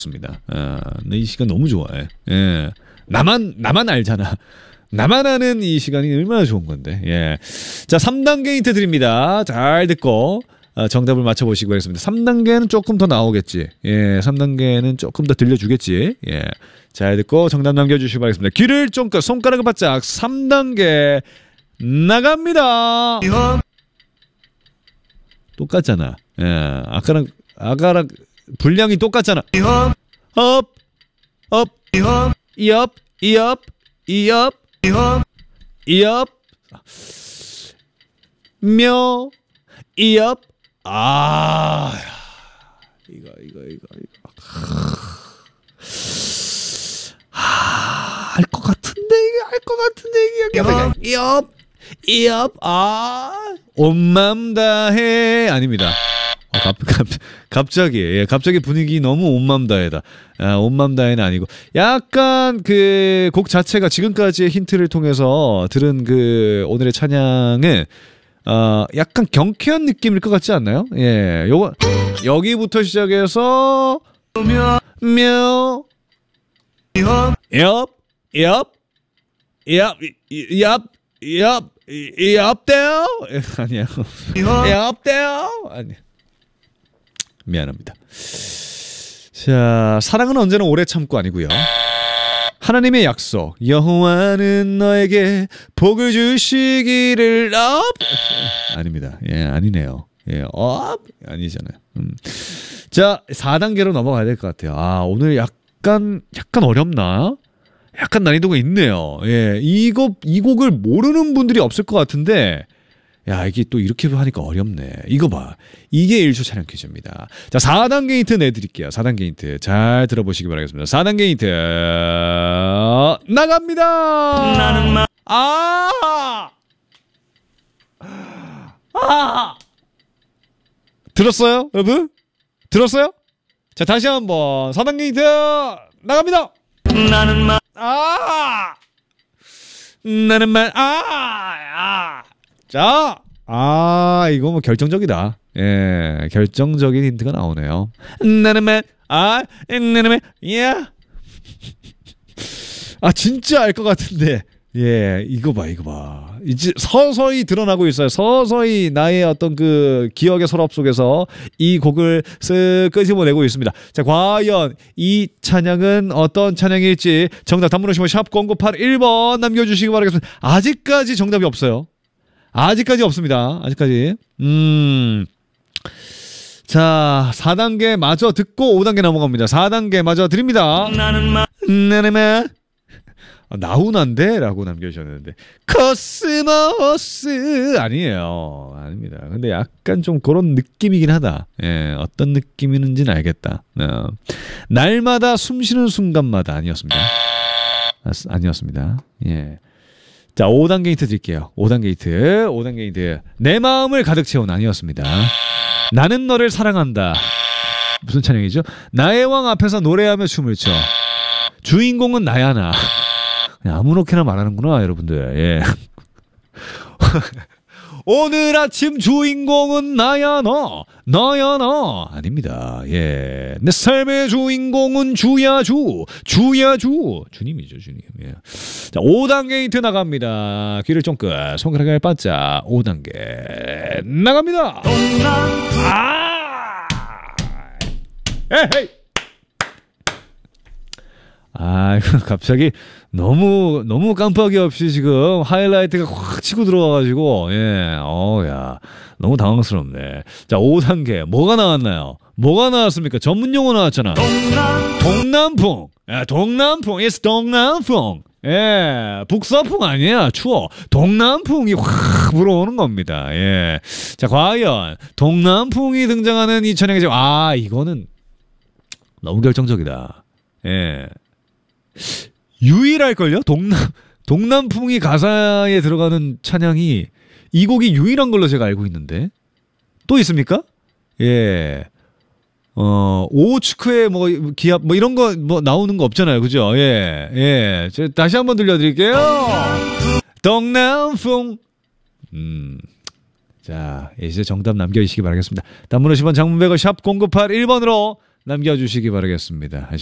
좋습니다. 나 이 시간 너무 좋아해. 예. 나만 알잖아. 나만 아는 이 시간이 얼마나 좋은 건데. 예. 자, 3단계 힌트 드립니다. 잘 듣고 정답을 맞춰보시기 바라겠습니다. 3단계는 조금 더 나오겠지. 예. 3단계는 조금 더 들려주겠지. 예. 잘 듣고 정답 남겨주시기 바라겠습니다. 귀를 쫑긋, 손가락을 바짝. 3단계 나갑니다. 똑같잖아. 예. 아까랑 분량이 똑같잖아. 업, 이업, 묘, 이업. 이거. 알 것 같은데 이업. 온맘 다해. 아닙니다. 갑자기 분위기 너무 온맘 다해다. 온맘 다해는 아니고 약간 그 곡 자체가 지금까지의 힌트를 통해서 들은 그 오늘의 찬양은 약간 경쾌한 느낌일 것 같지 않나요? 예, 요거 여기부터 시작해서 묘 옆대요? 아니야. 옆대요? 아니. 미안합니다. 자, 사랑은 언제나 오래 참고 아니고요. 하나님의 약속. 여호와는 너에게 복을 주시기를 아닙니다. 예, 아니네요. 예, 아니잖아요. 자, 4단계로 넘어가야 될 것 같아요. 오늘 약간 어렵나? 약간 난이도가 있네요. 예, 이 곡을 모르는 분들이 없을 것 같은데, 야, 이게 또 이렇게 하니까 어렵네. 이거 봐. 이게 1초 촬영 퀴즈입니다. 자, 4단계 힌트 내드릴게요. 4단계 힌트. 잘 들어보시기 바라겠습니다. 4단계 힌트. 나갑니다! 들었어요? 여러분? 들었어요? 자, 다시 한번. 4단계 힌트. 나갑니다! 자, 이거 뭐 결정적이다. 예, 결정적인 힌트가 나오네요. 진짜 알 것 같은데. 예, 이거 봐. 이제 서서히 드러나고 있어요. 서서히 나의 어떤 그 기억의 서랍 속에서 이 곡을 쓱 끄집어내고 있습니다. 자, 과연 이 찬양은 어떤 찬양일지 정답 단문 오시면 샵 0981번 남겨주시기 바라겠습니다. 아직까지 정답이 없어요. 아직까지 없습니다. 아직까지. 자, 4단계 마저 듣고 5단계 넘어갑니다. 4단계 마저 드립니다. 나훈아인데? 라고 남겨주셨는데 코스모스 아니에요. 아닙니다. 근데 약간 좀 그런 느낌이긴 하다. 예, 어떤 느낌이는지는 알겠다. 날마다 숨쉬는 순간마다 아니었습니다. 아니었습니다. 예. 자, 5단계 힌트 드릴게요. 5단계 힌트. 내 마음을 가득 채운 아니었습니다. 나는 너를 사랑한다. 무슨 찬양이죠? 나의 왕 앞에서 노래하며 춤을 춰. 주인공은 나야 나. 아무렇게나 말하는구나, 여러분들. 예. 오늘 아침 주인공은 나야 너. 아닙니다. 예. 내 삶의 주인공은 주야 주. 주님이죠, 주님. 예. 자, 5단계 힌트 나갑니다. 귀를 쫑긋, 손가락을 바짝. 5단계 나갑니다. 에헤이. 갑자기 너무 깜빡이 없이 지금 하이라이트가 확 치고 들어와가지고, 예, 야, 너무 당황스럽네. 자, 5단계. 뭐가 나왔나요? 뭐가 나왔습니까? 전문 용어 나왔잖아. 동남풍. 예, 동남풍. It's 동남풍. 예, 북서풍 아니야. 추워. 동남풍이 확 불어오는 겁니다. 예. 자, 과연 동남풍이 등장하는 이 찬양이죠. 이거는 너무 결정적이다. 예. 유일할걸요? 동남풍이 가사에 들어가는 찬양이 이 곡이 유일한 걸로 제가 알고 있는데 또 있습니까? 예. 오후축구에 뭐 기합 뭐 이런 거 뭐 나오는 거 없잖아요. 그죠? 예. 다시 한번 들려드릴게요. 동남풍. 자, 이제 정답 남겨주시기 바라겠습니다. 단문 50원, 장문 100원, 샵 0981번으로 남겨주시기 바라겠습니다.